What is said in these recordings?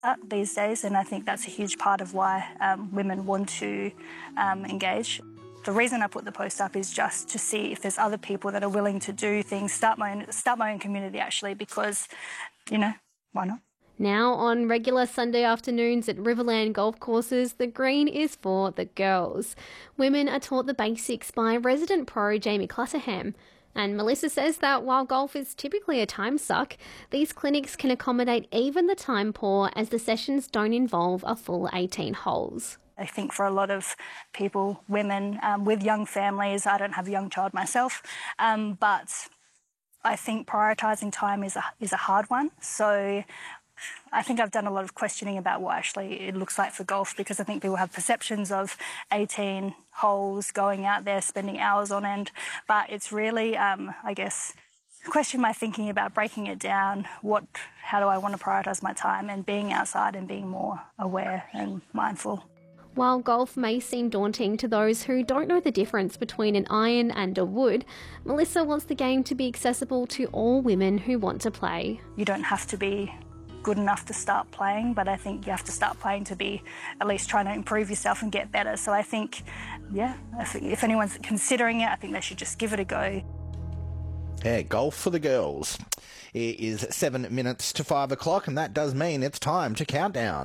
these days, and I think that's a huge part of why women want to engage. The reason I put the post up is just to see if there's other people that are willing to do things, start my own community actually, because, why not? Now on regular Sunday afternoons at Riverland golf courses, the green is for the girls. Women are taught the basics by resident pro Jamie Clutterham. And Melissa says that while golf is typically a time suck, these clinics can accommodate even the time poor as the sessions don't involve a full 18 holes. I think for a lot of people, women with young families, I don't have a young child myself, but I think prioritising time is a hard one. So I think I've done a lot of questioning about what actually it looks like for golf, because I think people have perceptions of 18 holes, going out there, spending hours on end. But it's really, I guess, question my thinking about breaking it down. How do I want to prioritise my time, and being outside and being more aware and mindful. While golf may seem daunting to those who don't know the difference between an iron and a wood, Melissa wants the game to be accessible to all women who want to play. You don't have to be good enough to start playing, but I think you have to start playing to be at least trying to improve yourself and get better. So I think, if anyone's considering it, I think they should just give it a go. Yeah, golf for the girls. It is 7 minutes to 5 o'clock, and that does mean it's time to count down.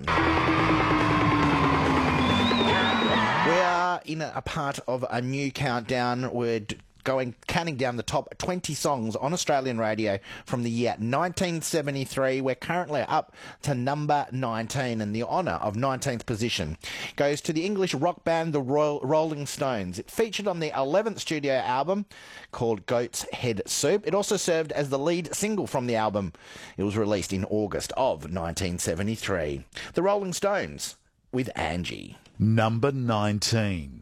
We are in a part of a new countdown. We're counting down the top 20 songs on Australian radio from the year 1973. We're currently up to number 19, and the honour of 19th position goes to the English rock band The Rolling Stones. It featured on the 11th studio album called Goat's Head Soup. It also served as the lead single from the album. It was released in August of 1973. The Rolling Stones with Angie. Number 19.